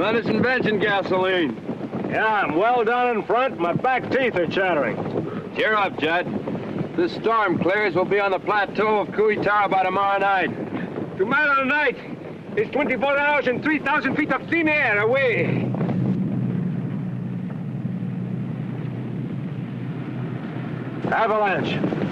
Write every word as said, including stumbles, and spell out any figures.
Medicine Benson gasoline. Yeah, I'm well down in front. My back teeth are chattering. Cheer up, Judd. If this storm clears, we'll be on the plateau of Kuitara by tomorrow night. Tomorrow night is twenty-four hours and three thousand feet of thin air away. Avalanche.